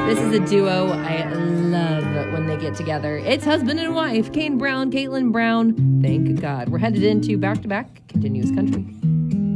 This is a duo I love when they get together. It's husband and wife, Kane Brown, Caitlin Brown. Thank God. We're headed into back-to-back continuous country.